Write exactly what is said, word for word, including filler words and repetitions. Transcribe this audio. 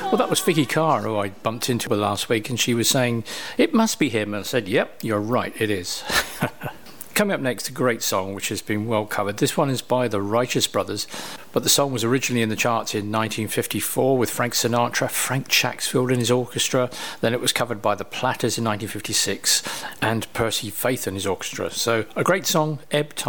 Well, that was Vicky Carr, who I bumped into last week, and she was saying, it must be him. And I said, yep, you're right, it is. Coming up next, a great song which has been well covered. This one is by the Righteous Brothers, but the song was originally in the charts in nineteen fifty-four with Frank Sinatra, Frank Chacksfield and his orchestra. Then it was covered by the Platters in nineteen fifty-six and Percy Faith and his orchestra. So a great song, Ebb Tide.